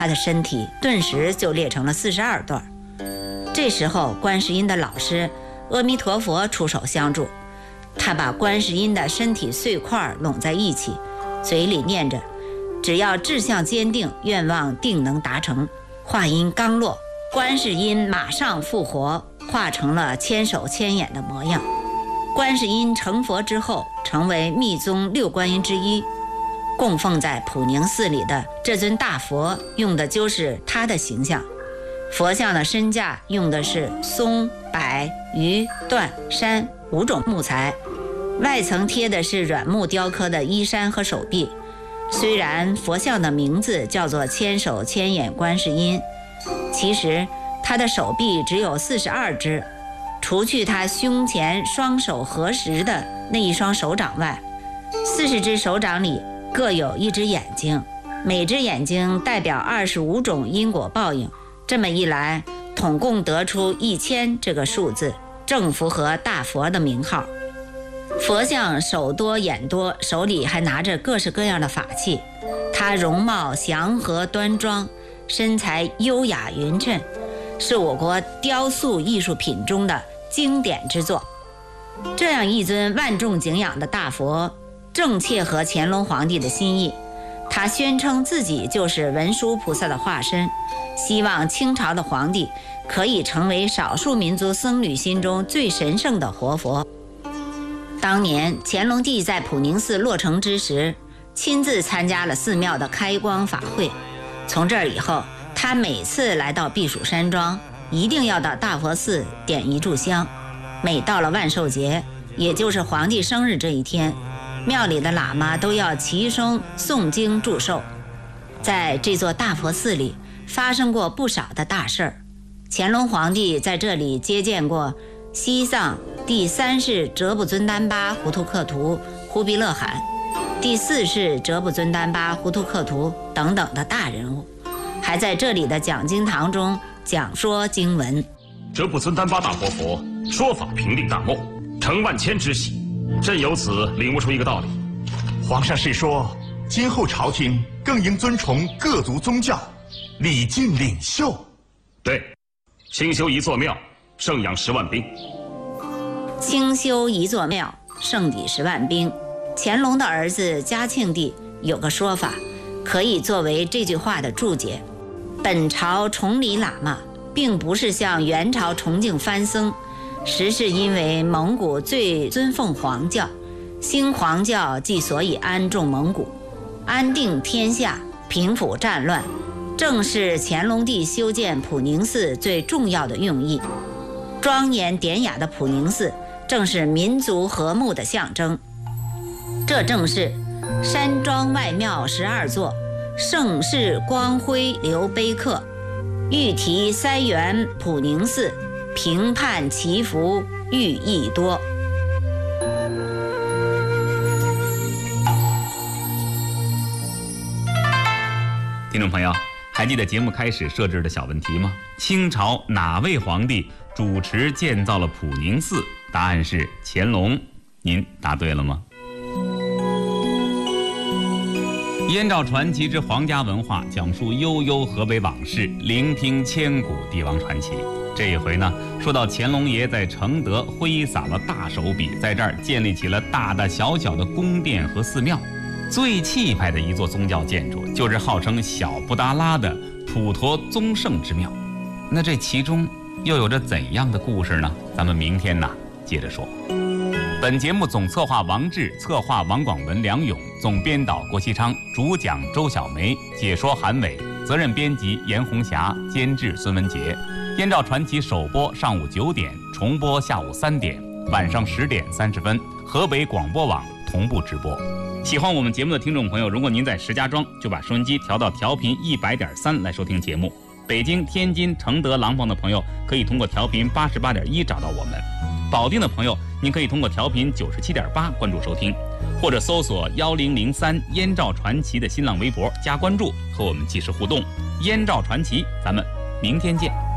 他的身体顿时就裂成了42段。这时候观世音的老师阿弥陀佛出手相助，他把观世音的身体碎块拢在一起，嘴里念着只要志向坚定，愿望定能达成。话音刚落，观世音马上复活，化成了千手千眼的模样。观世音成佛之后，成为密宗6观音之一，供奉在普宁寺里的这尊大佛用的就是他的形象。佛像的身架用的是松、柏、榆、椴、杉5种木材，外层贴的是软木雕刻的衣衫和手臂。虽然佛像的名字叫做千手千眼观世音，其实他的手臂只有42只，除去他胸前双手合十的那一双手掌外，40只手掌里各有1只眼睛，每只眼睛代表25种因果报应。这么一来，统共得出1000这个数字，正符合大佛的名号。佛像手多眼多，手里还拿着各式各样的法器，他容貌祥和端庄，身材优雅匀称，是我国雕塑艺术品中的经典之作。这样一尊万众敬仰的大佛，正切合乾隆皇帝的心意。他宣称自己就是文殊菩萨的化身，希望清朝的皇帝可以成为少数民族僧侣心中最神圣的活佛。当年乾隆帝在普宁寺落成之时，亲自参加了寺庙的开光法会。从这儿以后，他每次来到避暑山庄，一定要到大佛寺点一炷香。每到了万寿节，也就是皇帝生日这一天，庙里的喇嘛都要齐声诵经祝寿。在这座大佛寺里发生过不少的大事儿。乾隆皇帝在这里接见过西藏第3世哲布尊丹巴胡图克图忽必勒罕、第4世哲布尊丹巴胡图克图等等的大人物，还在这里的讲经堂中讲说经文。 哲布尊丹巴大活佛说法平定大梦，成万千之喜。朕由此领悟出一个道理： 皇上是说，今后朝廷更应尊崇各族宗教，礼敬领袖。 对，清修一座庙，胜养10万兵。 清修一座庙，胜抵10万兵。乾隆的儿子嘉庆帝有个说法，可以作为这句话的注解：本朝崇礼喇嘛，并不是像元朝崇敬藩僧，实是因为蒙古最尊奉皇教，兴皇教即所以安众蒙古，安定天下，平抚战乱，正是乾隆帝修建普宁寺最重要的用意。庄严典雅的普宁寺正是民族和睦的象征。这正是山庄外庙12座，盛世光辉留碑刻，御题3元普宁寺，评判祈福寓意多。 听众朋友，还记得节目开始设置的小问题吗？清朝哪位皇帝主持建造了普宁寺？答案是乾隆。您答对了吗？燕赵传奇之皇家文化，讲述悠悠河北往事，聆听千古帝王传奇。这一回呢，说到乾隆爷在承德挥洒了大手笔，在这儿建立起了大大小小的宫殿和寺庙。最气派的一座宗教建筑，就是号称小布达拉的普陀宗圣之庙。那这其中又有着怎样的故事呢？咱们明天呢接着说。本节目总策划王志，策划王广文、梁勇，总编导郭锡昌，主讲周小梅，解说韩伟，责任编辑严红霞，监制孙文杰。燕赵传奇首播上午9点，重播下午3点，晚上10点30分，河北广播网同步直播。喜欢我们节目的听众朋友，如果您在石家庄，就把收音机调到调频100.3来收听节目。北京、天津、承德、廊坊的朋友可以通过调频88.1找到我们。保定的朋友，您可以通过调频97.8关注收听，或者搜索1003燕赵传奇的新浪微博加关注，和我们及时互动。燕赵传奇，咱们明天见。